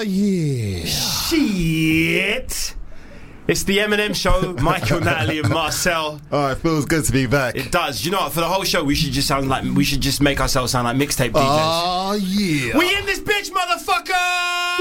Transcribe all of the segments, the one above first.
yeah. Shit. It's the Eminem Show. Michael, Natalie, and Marcel. Oh, it feels good to be back. It does. You know what? For the whole show, we should just make ourselves sound like mixtape DJs. Oh, yeah. We in this bitch, motherfucker!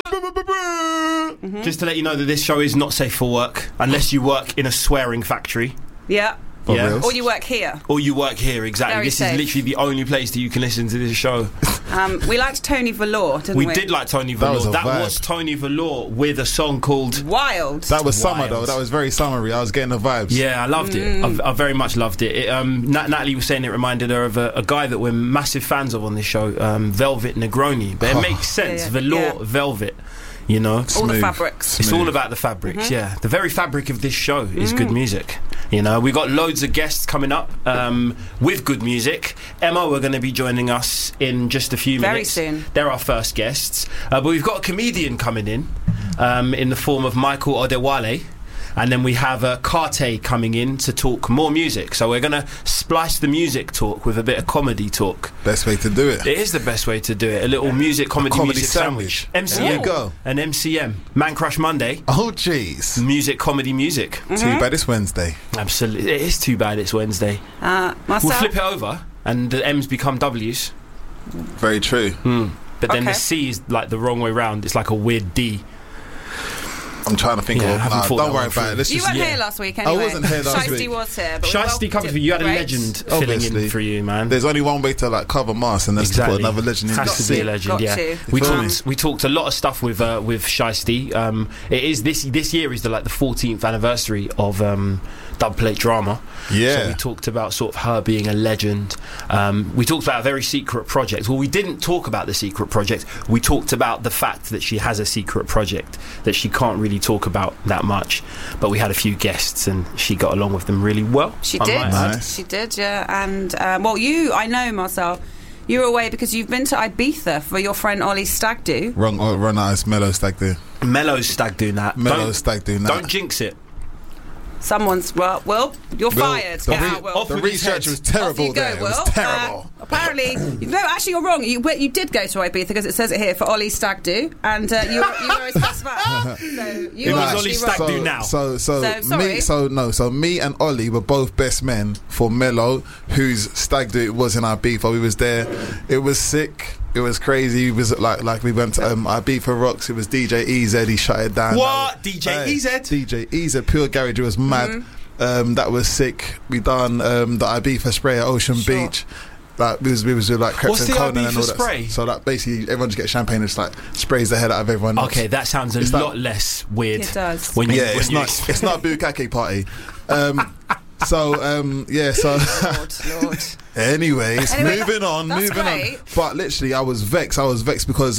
Just to let you know that this show is not safe for work unless you work in a swearing factory. Yeah. Yeah. Or you work here. Or you work here, exactly. Very this safe. is literally the only place that you can listen to this show. We liked Tony Velour, didn't we? We did like Tony Velour. That was Tony Velour with a song called Wild. That was summer, Wild. though. That was very summery. I was getting the vibes. Yeah, I loved it. I very much loved it. Natalie was saying it reminded her of a guy that we're massive fans of on this show, Velvet Negroni. But it makes sense. Yeah. Velour, Yeah. velvet. You know, All the fabrics. It's all about the fabrics, yeah. The very fabric of this show is good music. You know, we got loads of guests coming up with good music. Emma, we're going to be joining us in just a few minutes. Very soon. They're our first guests. But we've got a comedian coming in the form of Michael Odewale. And then we have Karte coming in to talk more music. So we're going to splice the music talk with a bit of comedy talk. Best way to do it. It is the best way to do it. A little comedy music sandwich. MCM. There you go. An MCM. Man Crush Monday. Oh, jeez. Music, comedy, music. Too bad it's Wednesday. Absolutely. It is too bad it's Wednesday. Marcel? We'll flip it over and the M's become W's. Very true. But then the Okay. C is like the wrong way round. It's like a weird D. I'm trying to think Yeah, I of. haven't thought Don't that worry one through. about it. Let's You just. weren't here last week anyway. wasn't here last Shiesty week. was here. But Shiesty comes for you. You had a Great. legend filling Obviously. in for you, man. There's only one way to like cover Mars, and that's to put another legend in. Has to be a legend, Got yeah. to. We talked a lot of stuff with Shiesty. It is this year is the 14th anniversary of Dubplate Drama. Yeah. So we talked about sort of her being a legend. We talked about a very secret project. Well, we didn't talk about the secret project. We talked about the fact that she has a secret project that she can't really talk about that much. But we had a few guests and she got along with them really well. She I did. might add. Nice. She did, yeah. And, I know, Marcel, you were away because you've been to Ibiza for your friend Ollie's stag do. Wrong, it's Mellow Stag do. Mello's stag doing that. Mellow Stag do. Don't jinx it. Someone's, well, you're fired. Get out, Will. The with his research head. was terrible Off you go, there. It was Will. terrible. Apparently, no, actually, you're wrong. You did go to Ibiza because it says it here for Ollie's stag do, and you were his best man. So you were was actually Ollie's wrong. stag do now. So me and Ollie were both best men for Mello, whose stag do it was in Ibiza. We was there. It was sick. It was crazy. It was like we went to Ibiza Rocks. It was DJ EZ. He shut it down. What? DJ EZ? DJ EZ. Pure Garage. It was mad. That was sick. We done the Ibiza spray at Ocean Beach. Like we was with like Creps What's and the Conan Ibiza and all that. spray? So like basically everyone just gets champagne and just like sprays the head out of everyone. Okay, that sounds a It's lot like- less weird. It does. When you, Yeah, when it's you not. It's not a bukkake party. So. Lord. Anyways, Anyway, moving on. that's great. But literally, I was vexed because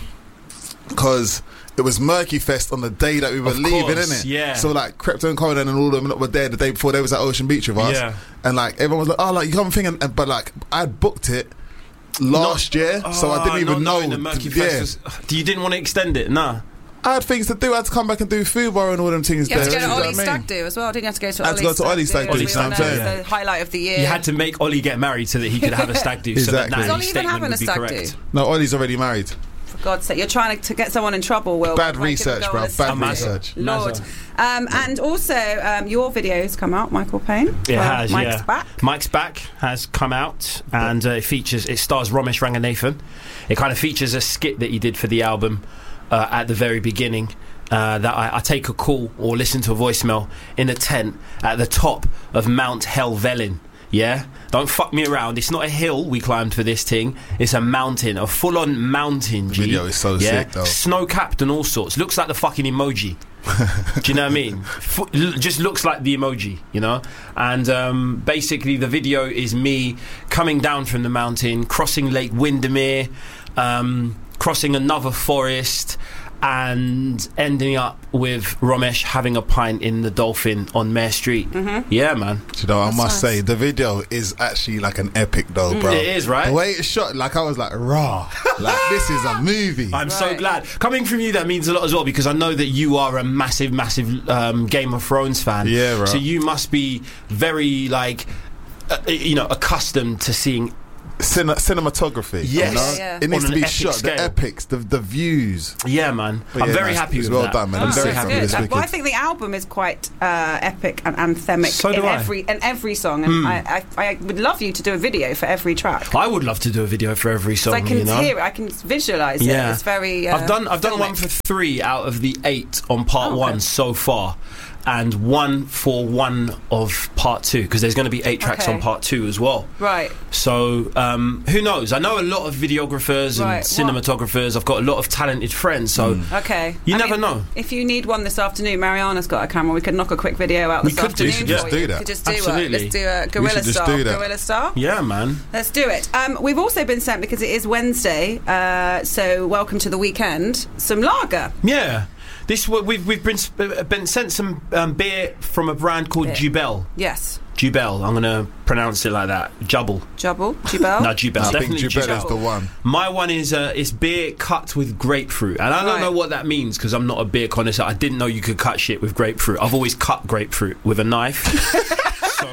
it was Murky Fest on the day that we were Of leaving, course, innit? yeah. So like Krypto and Conan and all of them were there the day before they was at Ocean Beach with us. Yeah. And like everyone was like, oh, like you come thinking, but like I'd booked it last year, so I didn't even know. The Murky Fest was, you didn't want to extend it, nah. I had things to do. I had to come back and do food bar and all them things. You had to there. go to You know what Ollie's I mean? stag do as well. Didn't you have to go to I had to go to Ollie's stag do. Ollie's stag do, yeah. The highlight of the year. You had to make Ollie get married so that he could have a stag do. So that Exactly. Is Natalie's Ollie even statement having a would be stag correct. do? No, Ollie's already married. For God's sake, you're trying to get someone in trouble, Will. Bad By giving research, them bro. a Bad stag do. research. Lord. Mazza. And also, your video's come out, Michael Payne. It has, Mike's yeah. back. Mike's Back has come out, and it stars Ramesh Ranganathan. It kind of features a skit that he did for the album at the very beginning. That I take a call or listen to a voicemail in a tent at the top of Mount Helvellyn. Yeah? Don't fuck me around. It's not a hill we climbed for this thing. It's a mountain, a full-on mountain, G. The video is so sick, though. Snow-capped and all sorts. Looks like the fucking emoji. Do you know what I mean? Just looks like the emoji, you know? And basically the video is me coming down from the mountain, crossing Lake Windermere, crossing another forest, and ending up with Ramesh having a pint in the Dolphin on Mare Street. Yeah, man. Do you know, I must nice. say, the video is actually like an epic though, bro. It is, right? The way it's shot, like I was like, raw. Like, this is a movie. I'm so Right. glad. Coming from you, that means a lot as well, because I know that you are a massive, massive Game of Thrones fan. Yeah, bro. So you must be very, accustomed to seeing cinematography. Yes. You know? Yeah. It needs On to an be epic shot, scale. the epics, the views. Yeah, man. But I'm yeah, very no, happy it's with well that. done, man. I'm Oh, very that's happy good. with this Well, I wicked. think the album is quite epic and anthemic So do I. in every song, and I would love you to do a video for every track. I would love to do a video for every song. So I can you know? hear it, I can visualise it. Yeah. It's very. I've done filmic. one for 3 out of the 8 on part Oh, 1 okay. so far, and one for 1 of part 2, because there's going to be 8 tracks Okay. on part 2 as well. Right. So who knows? I know a lot of videographers and Right, cinematographers. I've got a lot of talented friends, so Okay. You I never mean, know. If you need one this afternoon, Mariana's got a camera. We could knock a quick video out We this could do. afternoon. We should just for do you. that. We could just do Absolutely. let's do a We guerrilla should just style. do that. Guerrilla style. yeah, man. Let's do it. We've also been sent, because it is Wednesday, so welcome to the weekend, some lager. Yeah. We've been sent some beer from a brand called Beer. Jubel. Yes. Jubel. I'm going to pronounce it like that. Jubel. Jubel? Jubel? No, Jubel. I think Definitely Jubel Jubel. is the one. My one is beer cut with grapefruit, and I don't Right. know what that means because I'm not a beer connoisseur. I didn't know you could cut shit with grapefruit. I've always cut grapefruit with a knife. So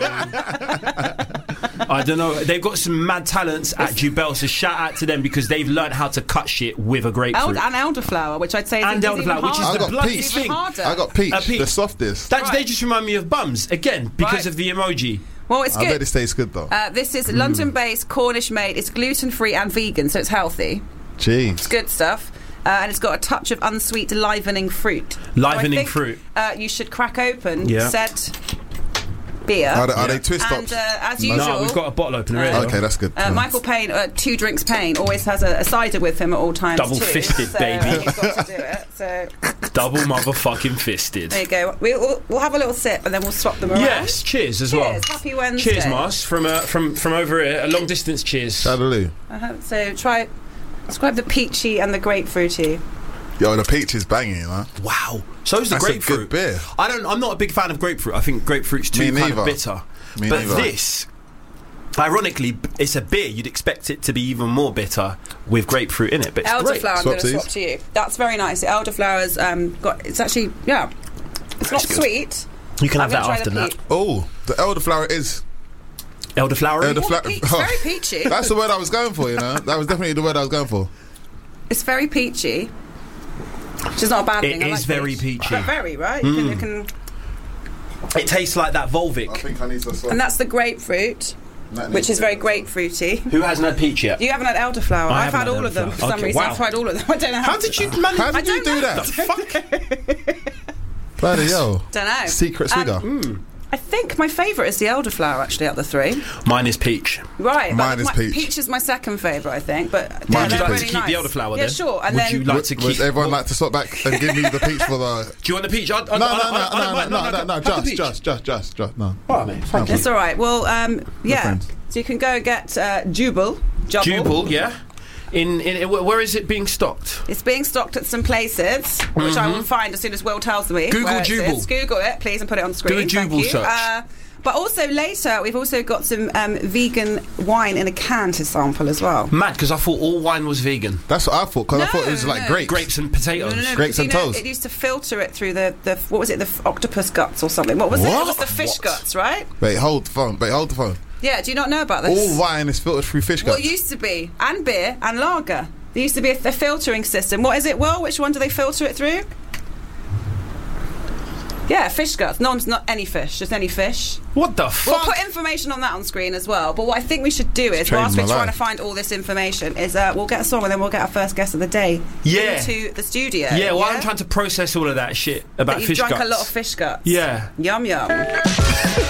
I don't know. They've got some mad talents at Jubel, so shout out to them because they've learned how to cut shit with a grapefruit. And elderflower, which I'd say is And even elderflower, which is I the got bloodiest peach. thing. even harder. I got peach, peach. the softest. They Right. just remind me of bums again because Right. of the emoji. Well, it's I bet good. this tastes good though. This is London-based, Cornish-made. It's gluten-free and vegan, so it's healthy. Jeez. It's good stuff. And it's got a touch of unsweet, livening fruit. Livening So I think, fruit. You should crack open Yeah. said beer. Are they twist And ups? as usual, No, we've got a bottle opener here. Okay, that's good. Michael Payne, 2 Drinks Payne, always has a cider with him at all times. Double too. fisted, So, baby. He's got to do it. So Double motherfucking fisted. there you go. We'll have a little sip and then we'll swap them around. Yes, cheers as well. Cheers. Happy Wednesday. Cheers, Mars, from over here, a long distance cheers. Hallelujah. So describe the peachy and the grapefruity. Yo, the peach is banging, you know? Wow. So's the That's a grapefruit. good beer. I'm not a big fan of grapefruit. I think grapefruit's too Me kind of neither. bitter. Me But neither. this, ironically, it's a beer. You'd expect it to be even more bitter with grapefruit in it, but it's great. Elderflower, I'm going to Swapsies. swap to you. That's very nice. The elderflower's it's actually, yeah, it's not good. sweet. You can have I'm that gonna try after the that. peach. Oh, the elderflower is. Elderflower. It's very peachy. That's the word I was going for, you know? That was definitely the word I was going for. It's very peachy. Which is not a bad It thing. I is like very peach. peachy. But very, right? You can, It tastes like that Volvic. think I need some. and that's the grapefruit, which is very grapefruity. Who hasn't had peach yet? You haven't had elderflower. I I've haven't had had all of them elderflower. for some Okay, reason. wow. I've tried all of them. I don't know How did you manage? How did you do The that? fuck? Bloody hell. Don't know. Secret swigger. I think my favourite is the elderflower, actually, out of the 3. Mine is peach. Right. Mine but is peach. Peach is my second favourite, I think. But Mine yeah, is they're peach. Would you like really to keep nice. the elderflower Yeah, then? sure. And Would then you like to keep? Would everyone like to swap back and give me the peach for the... Do you want the peach? No, just. Thank you. It's all right. Well, yeah. friends. So you can go get Jubel. Jubel, yeah. Where is it being stocked? It's being stocked at some places, which I will find as soon as Will tells me. Google where it Jubel. is. Google it, please, and put it on screen. Do a Jubel Thank you. search. But also later, we've also got some vegan wine in a can to sample as well. Mad, because I thought all wine was vegan. That's what I thought, because I No, thought it was like no. grapes. Grapes and potatoes. No, Grapes because, and toast. It used to filter it through the what was it, the octopus guts or something. What was it? It was What? the fish guts, right? Wait, hold the phone. Yeah, do you not know about this? All wine is filtered through fish Well, guts. it used to be, and beer and lager. There used to be a filtering system. What is it, Will? Which one do they filter it through? Yeah, fish guts. Not any fish, just any fish. What the We'll fuck? put information on that on screen as well. But what I think we should do is, Changed whilst we're my trying life. to find all this information, is we'll get a song and then we'll get our first guest of the day Yeah. into the studio. Yeah, well, I'm trying to process all of that shit about But you've fish drunk guts. a lot of fish guts. Yeah. Yum yum.